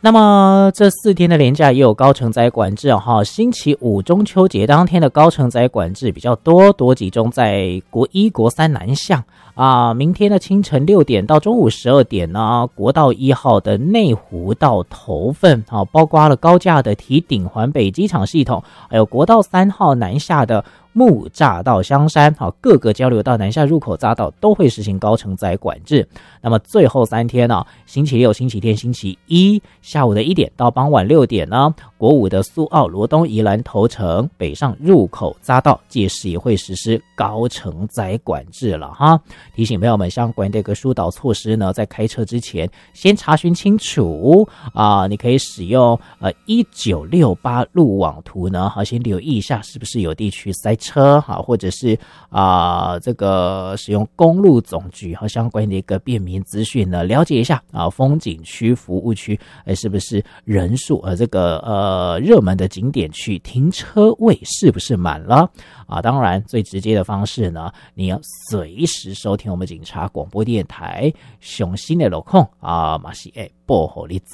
那么这4天的连假也有高承载管制哈，星期五中秋节当天的高承载管制比较多集中在国1、国3南向啊。明天的清晨6点到中午12点呢，国道1号的内湖到头份啊，包括了高架的堤顶环北机场系统，还有国道3号南下的木栅到香山，各个交流道南下入口匝道都会实行高承载管制。那么最后3天呢，星期六、星期天、星期一下午的1点到傍晚6点呢，国5的苏澳、罗东、宜兰、头城北上入口匝道届时也会实施高承载管制了哈。提醒朋友们，相关的一个疏导措施呢，在开车之前先查询清楚啊。你可以使用1968路网图呢，先留意一下是不是有地区塞车哈，或者是这个使用公路总局和相关的一个便民资讯呢，了解一下啊，风景区、服务区是不是人数这个热门的景点区停车位是不是满了啊？当然最直接的方式呢，你要随时收听我们警察广播电台上新的路况啊，嘛是报给你知